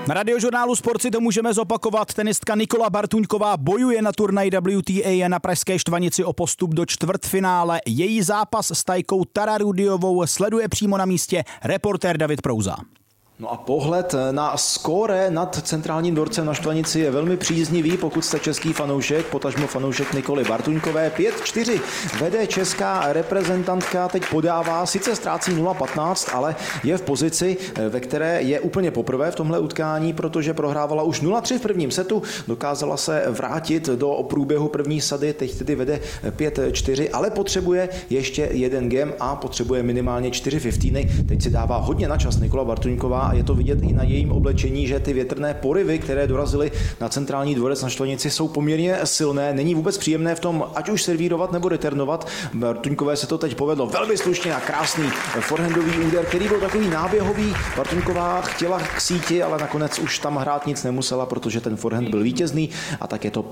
Na Radiožurnálu Sport si to můžeme zopakovat. Tenistka Nikola Bartuňková bojuje na turnaji WTA na pražské Štvanici o postup do čtvrtfinále. Její zápas s Tajkou Tararudiovou sleduje přímo na místě reportér David Prouza. No a pohled na skóre nad centrálním dvorcem na Štvanici je velmi příznivý, pokud jste český fanoušek, potažmo fanoušek Nikoly Bartuňkové. 5-4 vede česká reprezentantka, teď podává, sice ztrácí 0-15, ale je v pozici, ve které je úplně poprvé v tomhle utkání, protože prohrávala už 0-3 v prvním setu, dokázala se vrátit do průběhu první sady, teď tedy vede 5-4, ale potřebuje ještě jeden game a potřebuje minimálně 4 fiftiny. Teď si dává hodně na čas Nikola Bartuňková a je to vidět i na jejím oblečení, že ty větrné porivy, které dorazily na centrální dvorec na Štvanici, jsou poměrně silné. Není vůbec příjemné v tom ať už servírovat nebo returnovat. Bartuňkové se to teď povedlo velmi slušně a krásný forehandový úder, který byl takový náběhový. Bartuňková chtěla k síti, ale nakonec už tam hrát nic nemusela, protože ten forehand byl vítězný a tak je to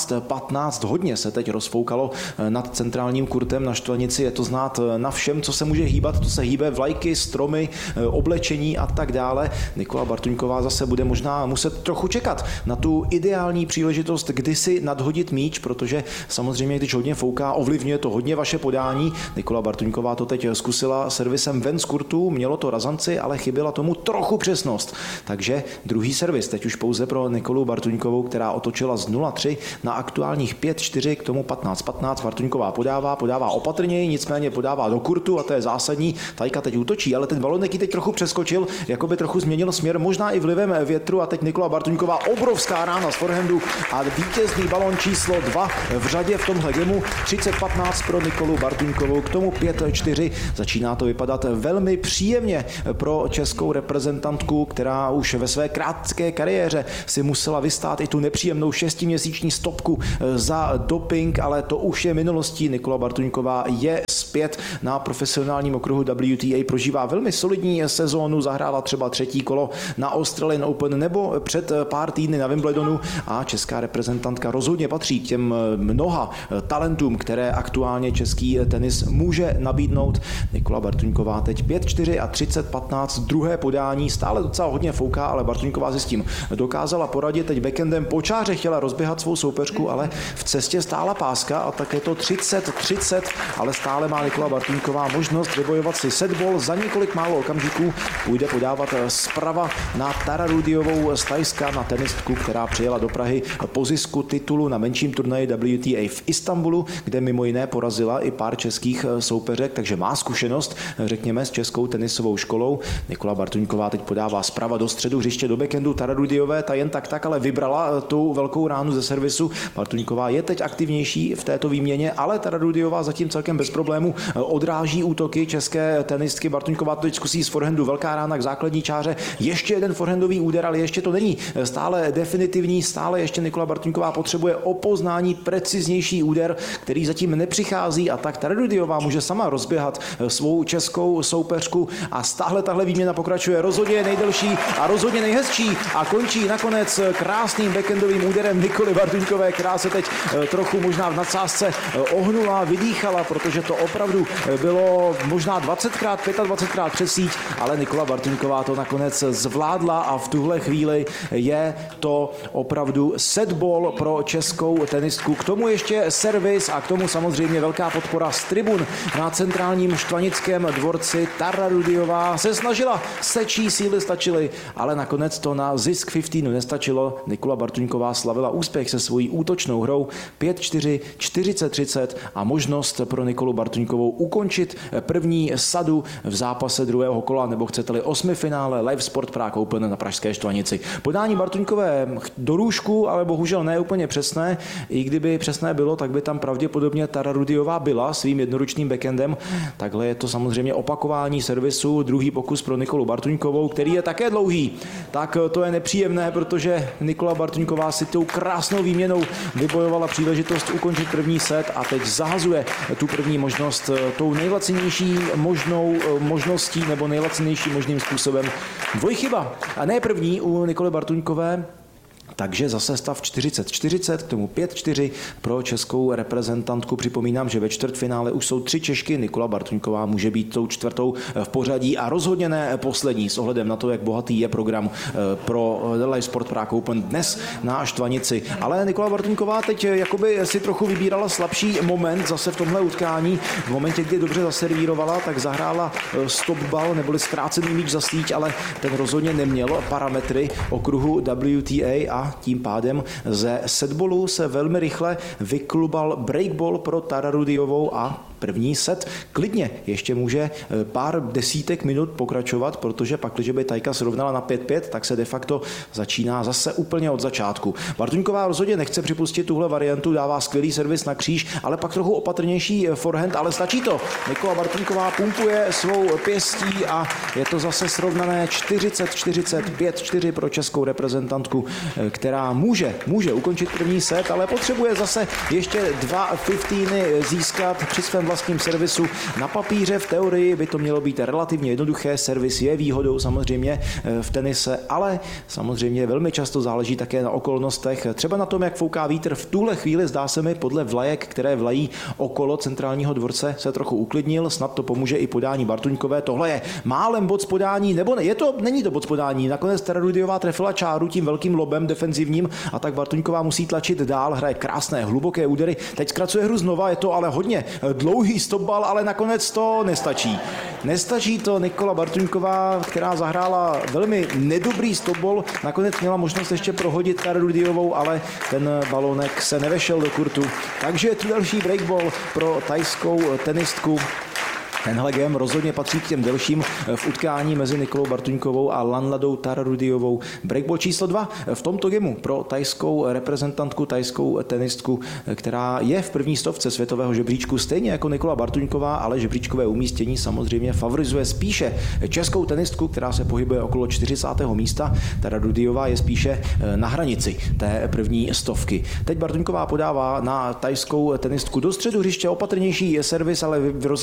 15. Hodně se teď rozfoukalo nad centrálním kurtem na Štvanici. Je to znát na všem, co se může hýbat, to se hýbe, vlajky, stromy, oblečení a tak dále. Nikola Bartuňková zase bude možná muset trochu čekat na tu ideální příležitost, kdy si nadhodit míč, protože samozřejmě, když hodně fouká, ovlivňuje to hodně vaše podání. Nikola Bartuňková to teď zkusila servisem ven z kurtu, mělo to razanci, ale chyběla tomu trochu přesnost. Takže druhý servis teď už pouze pro Nikolu Bartuňkovou, která otočila z 0-3 na aktuálních 5-4, k tomu 15-15. Bartuňková podává opatrněji, nicméně podává do kurtu a to je zásadní. Tajka teď útočí, ale ten balonek ji teď trochu přeskočil, jako by trochu změnil směr, možná i vlivem větru, a teď Nikola Bartuňková, obrovská rána z forehandu a vítězný balon číslo 2 v řadě v tomhle gemu. 30-15 pro Nikolu Bartuňkovou, k tomu 5-4. Začíná to vypadat velmi příjemně pro českou reprezentantku, která už ve své krátké kariéře si musela vystát i tu nepříjemnou 6měsíční stopku za doping, ale to už je minulostí. Nikola Bartuňková je zpět na profesionálním okruhu WTA, prožívá velmi solidní sezónu, zahrála třeba 3. kolo na Australian Open nebo před pár týdny na Wimbledonu a česká reprezentantka rozhodně patří k těm mnoha talentům, které aktuálně český tenis může nabídnout. Nikola Bartuňková teď 5-4 a 30-15, druhé podání, stále docela hodně fouká, ale Bartuňková si s tím dokázala poradit. Teď backendem po čáře chtěla rozběhat svou soupeřku, ale v cestě stála páska a tak je to 30-30, ale stále má Nikola Bartuňková možnost vybojovat si setball za několik málo okamžiků. Půjde podávat zprava na Tararudiovou z Thajska, na tenistku, která přijela do Prahy po zisku titulu na menším turnaji WTA v Istanbulu, kde mimo jiné porazila i pár českých soupeřek, takže má zkušenost, řekněme, s českou tenisovou školou. Nikola Bartuňková teď podává zprava do středu hřiště do backendu Tararudiové, ta jen tak ale vybrala tu velkou ránu ze servisu. Bartuňková je teď aktivnější v této výměně, ale Tararudiová zatím celkem bez problémů odráží útoky české tenistky. Bartuňková to teď zkusí z forehandu, velká rána k základní čáře, ještě jeden forehandový úder, ale ještě to není stále definitivní, stále ještě Nikola Bartuňková potřebuje o poznání preciznější úder, který zatím nepřichází, a tak Tararudiová může sama rozběhat svou českou soupeřku a stále tahle výměna pokračuje, rozhodně nejdelší a rozhodně nejhezčí a končí nakonec krásným backendovým úderem Nikoly Bartuňkové, která se teď trochu možná v nadsázce ohnula, vydýchala, protože to opravdu bylo možná 20krát, 25krát přes síť, ale Nikola Bartuňková to nakonec zvládla a v tuhle chvíli je to opravdu setball pro českou tenistku. K tomu ještě servis a k tomu samozřejmě velká podpora z tribun na centrálním štvanickém dvorci. Tararudiová se snažila, sečí síly stačily, ale nakonec to na zisk 15 nestačilo. Nikola Bartuňková slavila úspěch se svojí útočnou hrou 5-4, 40-30 a možnost pro Nikolu Bartuňkovou ukončit první sadu v zápase druhého kola, nebo chcete-li 8. finále Live Sport Prague Open na pražské Štvanici. Podání Bartuňkové do růžku, ale bohužel ne úplně přesné. I kdyby přesné bylo, tak by tam pravděpodobně Tararudiová byla svým jednoručným backendem. Takhle je to samozřejmě opakování servisu, druhý pokus pro Nikolu Bartuňkovou, který je také dlouhý. Tak to je nepříjemné, protože Nikola Bartuňková si tou krásnou výměnou vybojovala příležitost ukončit první set a teď zahazuje tu první možnost tou nejlacinější možností nebo nejlacinějším možným způsobem. Dvojchyba a ne první u Nikoly Bartuňkové. Takže zase stav 40-40, k tomu 5-4 pro českou reprezentantku. Připomínám, že ve čtvrtfinále už jsou 3 Češky. Nikola Bartuňková může být tou 4. v pořadí a rozhodně ne poslední s ohledem na to, jak bohatý je program pro Live Sport Prague Open dnes na Štvanici. Ale Nikola Bartuňková teď jakoby si trochu vybírala slabší moment zase v tomhle utkání. V momentě, kdy dobře zaservírovala, tak zahrála stop ball neboli zkrácený míč za síť, ale ten rozhodně neměl parametry okruhu WTA a tím pádem ze setballu se velmi rychle vyklubal breakball pro Tararudiovou a první set klidně ještě může pár desítek minut pokračovat, protože pak, když by Tajka srovnala na 5-5, tak se de facto začíná zase úplně od začátku. Bartuňková rozhodně nechce připustit tuhle variantu, dává skvělý servis na kříž, ale pak trochu opatrnější forehand, ale stačí to. Nikola Bartuňková pumpuje svou pěstí a je to zase srovnané 40-40, 5-4 pro českou reprezentantku, která může ukončit první set, ale potřebuje zase ještě 2 15 získat při svém vlastním servisu. Na papíře v teorii by to mělo být relativně jednoduché, servis je výhodou samozřejmě v tenise, ale samozřejmě velmi často záleží také na okolnostech, třeba na tom, jak fouká vítr. V tuhle chvíli zdá se mi podle vlajek, které vlají okolo centrálního dvorce, se trochu uklidnil, snad to pomůže i podání Bartuňkové. Tohle je málem bod z podání, nebo ne, není to bod z podání. Nakonec Tararudiová trefila čáru tím velkým lobem defenzivním a tak Bartuňková musí tlačit dál, hraje krásné hluboké údery. Teď zkracuje hru znova, je to ale hodně dlouhý stopbal, ale nakonec to nestačí. Nestačí to. Nikola Bartuňková, která zahrála velmi nedobrý stopball, nakonec měla možnost ještě prohodit Tararudiovou, ale ten balónek se nevešel do kurtu. Takže tu další breakball pro tajskou tenistku. Tenhle game rozhodně patří k těm delším v utkání mezi Nikolou Bartuňkovou a Lanladou Tararudiovou. Breakball číslo 2 v tomto gemu pro tajskou reprezentantku, tajskou tenistku, která je v první stovce světového žebříčku, stejně jako Nikola Bartuňková, ale žebříčkové umístění samozřejmě favorizuje spíše českou tenistku, která se pohybuje okolo 40. místa. Tararudiová je spíše na hranici té první stovky. Teď Bartuňková podává na tajskou tenistku do středu hřiště, opatrnější servis, ale